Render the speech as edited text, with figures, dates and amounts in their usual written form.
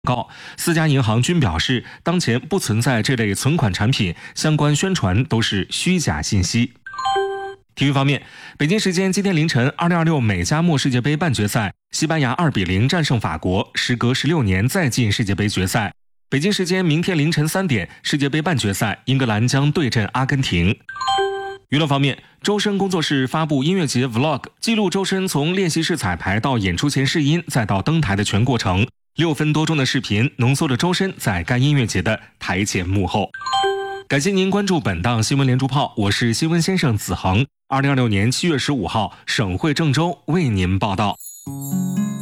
告，4家银行均表示，当前不存在这类存款产品，相关宣传都是虚假信息。体育方面，北京时间今天凌晨，2026美加墨世界杯半决赛，西班牙2-0战胜法国，时隔16年再进世界杯决赛。北京时间明天凌晨3点，世界杯半决赛，英格兰将对阵阿根廷。娱乐方面，周深工作室发布音乐节 Vlog， 记录周深从练习室彩排到演出前试音，再到登台的全过程。6分多钟的视频浓缩了周深在该音乐节的台前幕后。感谢您关注本档新闻连珠炮，我是新闻先生子恒。2026年7月15号，省会郑州为您报道。